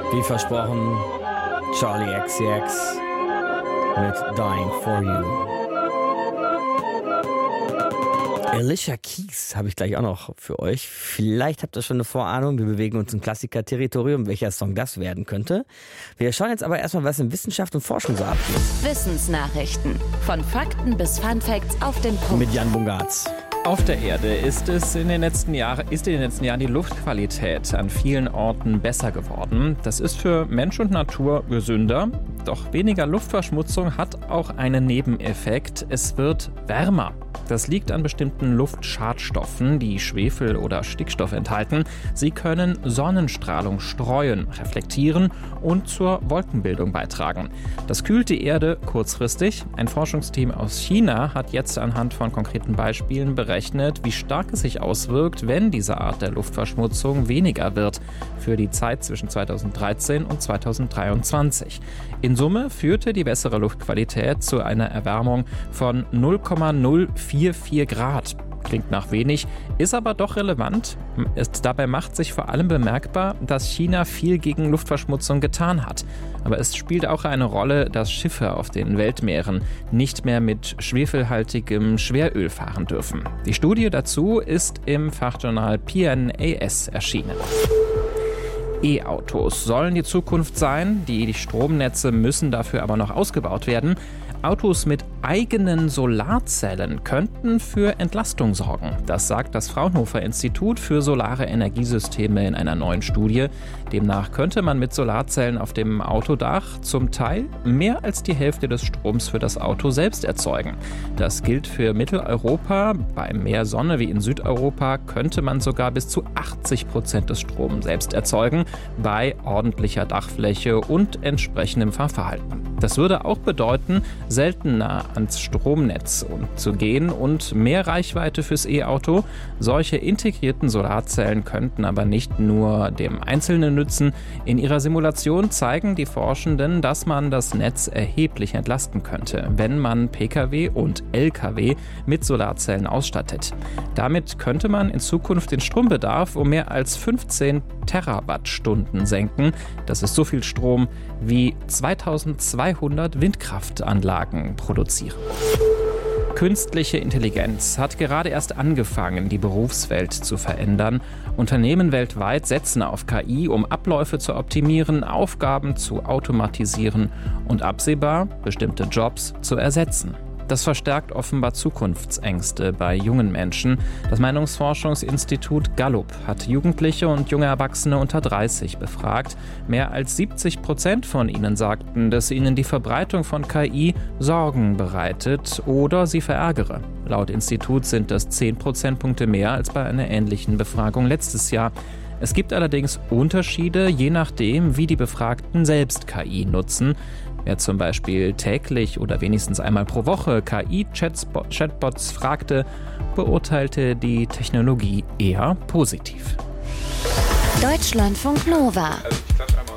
Wie versprochen, Charli XCX mit Dying for You. Alicia Keys habe ich gleich auch noch für euch. Vielleicht habt ihr schon eine Vorahnung. Wir bewegen uns im Klassiker-Territorium, welcher Song das werden könnte. Wir schauen jetzt aber erstmal, was in Wissenschaft und Forschung so abgeht. Wissensnachrichten. Von Fakten bis Funfacts auf den Punkt. Mit Jan Bungartz. Auf der Erde ist in den letzten Jahren die Luftqualität an vielen Orten besser geworden. Das ist für Mensch und Natur gesünder. Doch weniger Luftverschmutzung hat auch einen Nebeneffekt. Es wird wärmer. Das liegt an bestimmten Luftschadstoffen, die Schwefel oder Stickstoff enthalten. Sie können Sonnenstrahlung streuen, reflektieren und zur Wolkenbildung beitragen. Das kühlt die Erde kurzfristig. Ein Forschungsteam aus China hat jetzt anhand von konkreten Beispielen berechnet, wie stark es sich auswirkt, wenn diese Art der Luftverschmutzung weniger wird für die Zeit zwischen 2013 und 2023. In Summe führte die bessere Luftqualität zu einer Erwärmung von 0,044 Grad. Klingt nach wenig, ist aber doch relevant. Dabei macht sich vor allem bemerkbar, dass China viel gegen Luftverschmutzung getan hat. Aber es spielt auch eine Rolle, dass Schiffe auf den Weltmeeren nicht mehr mit schwefelhaltigem Schweröl fahren dürfen. Die Studie dazu ist im Fachjournal PNAS erschienen. E-Autos sollen die Zukunft sein. Die Stromnetze müssen dafür aber noch ausgebaut werden. Autos mit eigenen Solarzellen könnten für Entlastung sorgen. Das sagt das Fraunhofer Institut für solare Energiesysteme in einer neuen Studie. Demnach könnte man mit Solarzellen auf dem Autodach zum Teil mehr als die Hälfte des Stroms für das Auto selbst erzeugen. Das gilt für Mitteleuropa. Bei mehr Sonne wie in Südeuropa könnte man sogar bis zu 80% des Stroms selbst erzeugen, bei ordentlicher Dachfläche und entsprechendem Fahrverhalten. Das würde auch bedeuten, seltener ans Stromnetz zu gehen und mehr Reichweite fürs E-Auto. Solche integrierten Solarzellen könnten aber nicht nur dem Einzelnen nützen. In ihrer Simulation zeigen die Forschenden, dass man das Netz erheblich entlasten könnte, wenn man Pkw und Lkw mit Solarzellen ausstattet. Damit könnte man in Zukunft den Strombedarf um mehr als 15 Terawattstunden senken. Das ist so viel Strom wie 2200 Windkraftanlagen produzieren. Künstliche Intelligenz hat gerade erst angefangen, die Berufswelt zu verändern. Unternehmen weltweit setzen auf KI, um Abläufe zu optimieren, Aufgaben zu automatisieren und absehbar bestimmte Jobs zu ersetzen. Das verstärkt offenbar Zukunftsängste bei jungen Menschen. Das Meinungsforschungsinstitut Gallup hat Jugendliche und junge Erwachsene unter 30 befragt. Mehr als 70% von ihnen sagten, dass ihnen die Verbreitung von KI Sorgen bereitet oder sie verärgere. Laut Institut sind das 10 Prozentpunkte mehr als bei einer ähnlichen Befragung letztes Jahr. Es gibt allerdings Unterschiede, je nachdem, wie die Befragten selbst KI nutzen. Wer zum Beispiel täglich oder wenigstens einmal pro Woche KI-Chatbots fragte, beurteilte die Technologie eher positiv. Deutschlandfunk Nova. Also ich klatsch einmal